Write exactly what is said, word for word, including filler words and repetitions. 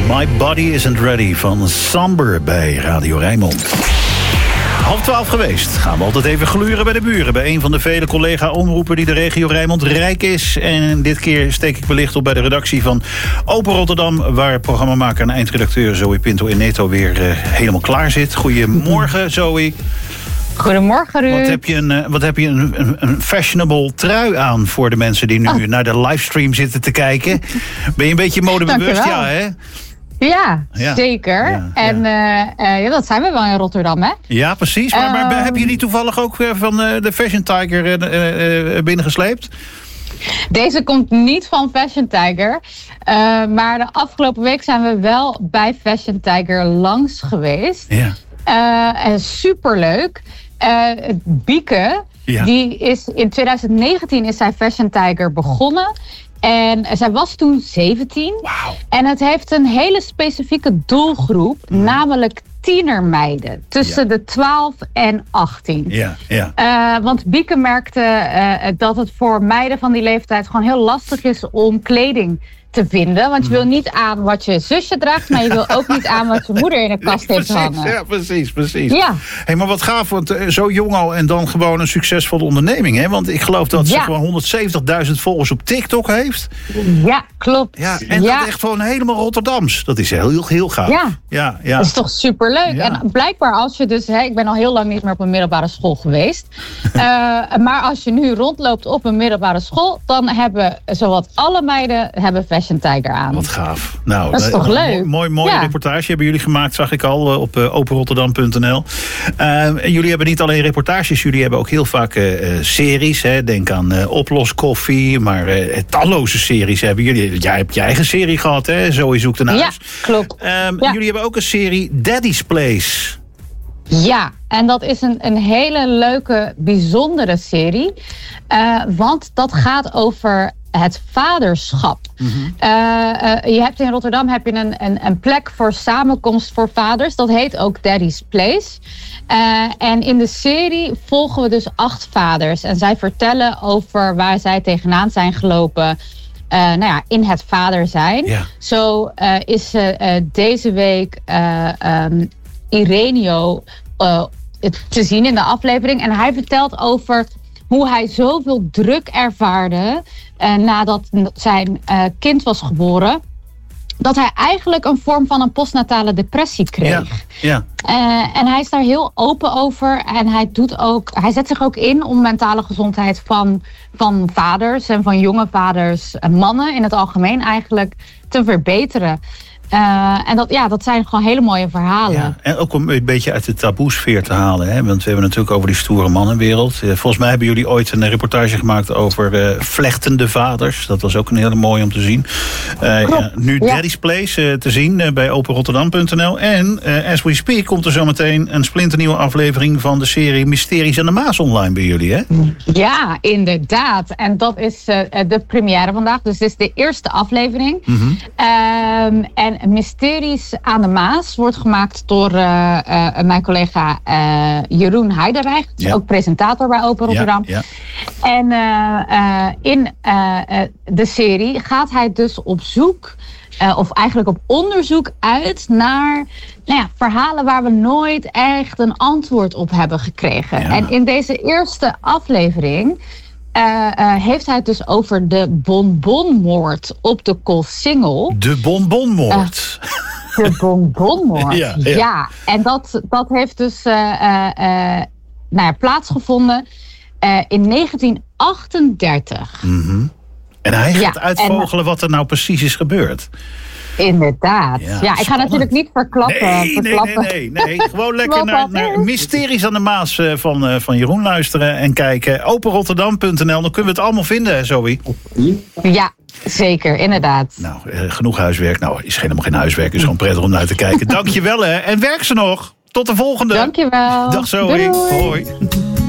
My Body Isn't Ready van Samber bij Radio Rijnmond. Half twaalf geweest. Gaan we altijd even gluren bij de buren. Bij een van de vele collega-omroepen die de regio Rijnmond rijk is. En dit keer steek ik mijn licht op bij de redactie van Open Rotterdam, waar programmamaker en eindredacteur Zoe Pinto Inneto weer uh, helemaal klaar zit. Goedemorgen, Zoe. Goedemorgen, Ruud. Wat heb je, een, wat heb je een, een, een fashionable trui aan voor de mensen die nu oh. naar de livestream zitten te kijken? Ben je een beetje modebewust? Ja, hè? Ja, ja, zeker. Ja, en ja. Uh, uh, ja, dat zijn we wel in Rotterdam, hè? Ja, precies. Maar, maar uh, heb je die toevallig ook van uh, de Fashion Tiger uh, uh, binnengesleept? Deze komt niet van Fashion Tiger. Uh, maar de afgelopen week zijn we wel bij Fashion Tiger langs geweest. Ja. Uh, en superleuk. Uh, Bieke, ja. die is in twintig negentien is zij Fashion Tiger begonnen. En zij was toen zeventien. Wow. En het heeft een hele specifieke doelgroep, mm. namelijk tienermeiden. Tussen ja. de twaalf en achttien. Ja, ja. Uh, want Bieke merkte uh, dat het voor meiden van die leeftijd gewoon heel lastig is om kleding te vinden. Want je wil niet aan wat je zusje draagt, maar je wil ook niet aan wat je moeder in de kast nee, heeft precies, hangen. Ja, precies, precies. Ja. Hey, maar wat gaaf, want uh, zo jong al en dan gewoon een succesvolle onderneming, hè? Want ik geloof dat ja. ze gewoon honderdzeventigduizend volgers op TikTok heeft. Ja, klopt. Ja, en ja. dat echt gewoon helemaal Rotterdams. Dat is heel, heel gaaf. Ja, ja, ja. Dat is toch superleuk. Ja. En blijkbaar als je dus, hè, ik ben al heel lang niet meer op een middelbare school geweest. uh, maar als je nu rondloopt op een middelbare school, dan hebben zowat alle meiden hebben Fashion Tiger aan. Wat gaaf. Nou, dat is toch uh, leuk? Mooi, mooie ja. reportage hebben jullie gemaakt, zag ik al uh, op uh, open rotterdam punt n l. Uh, en jullie hebben niet alleen reportages, jullie hebben ook heel vaak uh, series. Hè. Denk aan uh, Oploskoffie, maar uh, talloze series hebben jullie. Jij hebt je eigen serie gehad, hè? Zoe zoekt een huis. Ja, klopt. Um, ja. Jullie hebben ook een serie Daddy's Place. Ja, en dat is een, een hele leuke, bijzondere serie. Uh, want dat gaat over het vaderschap. Mm-hmm. uh, uh, je hebt in Rotterdam heb je een, een, een plek voor samenkomst voor vaders. Dat heet ook Daddy's Place. Uh, en in de serie volgen we dus acht vaders. En zij vertellen over waar zij tegenaan zijn gelopen. Uh, nou ja, in het vader zijn. Yeah. Zo uh, is uh, uh, deze week uh, um, Irenio uh, te zien in de aflevering. En hij vertelt over hoe hij zoveel druk ervaarde uh, nadat zijn uh, kind was geboren, dat hij eigenlijk een vorm van een postnatale depressie kreeg. Ja, ja. Uh, en hij is daar heel open over. En hij doet ook, hij zet zich ook in om mentale gezondheid van, van vaders en van jonge vaders, mannen in het algemeen eigenlijk, te verbeteren. Uh, en dat, ja, dat zijn gewoon hele mooie verhalen. Ja, en ook om een beetje uit de taboesfeer te halen. Hè? Want we hebben natuurlijk over die stoere mannenwereld. Volgens mij hebben jullie ooit een reportage gemaakt over uh, vlechtende vaders. Dat was ook een hele mooie om te zien. Uh, ja, nu ja. Daddy's Place uh, te zien uh, bij open rotterdam punt n l. En uh, as we speak komt er zometeen een splinternieuwe aflevering van de serie Mysteries aan de Maas online bij jullie, hè? Ja, inderdaad. En dat is uh, de première vandaag. Dus dit is de eerste aflevering. Mm-hmm. Um, en Mysteries aan de Maas wordt gemaakt door uh, uh, mijn collega uh, Jeroen Heiderreich. Ja. Ook presentator bij Open Rotterdam. Ja, ja. En uh, uh, in uh, uh, de serie gaat hij dus op zoek, uh, of eigenlijk op onderzoek uit naar nou ja, verhalen waar we nooit echt een antwoord op hebben gekregen. Ja. En in deze eerste aflevering Uh, uh, heeft hij het dus over de bonbonmoord op de Coolsingel. De bonbonmoord? Uh, de bonbonmoord, ja, ja. ja. En dat, dat heeft dus uh, uh, uh, nou ja, plaatsgevonden uh, in negentien achtendertig. Mm-hmm. En hij gaat ja, uitvogelen en wat er nou precies is gebeurd. Inderdaad. Ja, ja, ik ga natuurlijk niet verklappen. Nee, verklappen. nee, nee, nee. Gewoon lekker naar, naar Mysteries aan de Maas van, van Jeroen luisteren en kijken. open rotterdam punt n l, dan kunnen we het allemaal vinden, Zoe. Ja, zeker, inderdaad. Nou, eh, genoeg huiswerk. Nou, is helemaal geen huiswerk, is gewoon prettig om naar te kijken. Dank je wel, hè. En werk ze nog. Tot de volgende. Dank je wel. Dag, Zoe. Doei. Hoi.